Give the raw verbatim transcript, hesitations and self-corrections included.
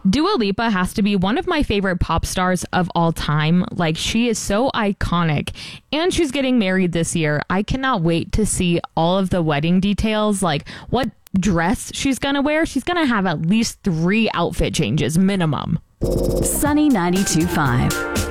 Dua Lipa has to be one of my favorite pop stars of all time. Like, she is so iconic, and she's getting married this year. I cannot wait to see all of the wedding details, like what dress she's gonna wear. She's gonna have at least three outfit changes minimum. Sunny ninety-two point five.